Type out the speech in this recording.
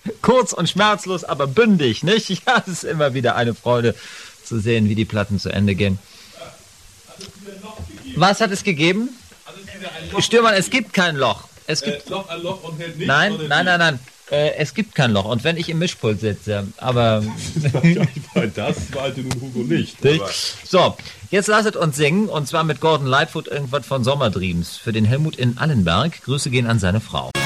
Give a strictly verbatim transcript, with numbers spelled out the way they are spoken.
Kurz und schmerzlos, aber bündig, nicht? Ja, es ist immer wieder eine Freude zu sehen, wie die Platten zu Ende gehen. Was hat es gegeben? Stürmann, es gibt kein Loch. Es gibt äh, Loch an Loch und hält nicht. Nein, nein, nein, nein. Äh, es gibt kein Loch. Und wenn ich im Mischpult sitze, aber... Das wollte nun Hugo nicht. Aber so, jetzt lasset uns singen. Und zwar mit Gordon Lightfoot irgendwas von Sommerdreams. Für den Helmut in Allenberg. Grüße gehen an seine Frau.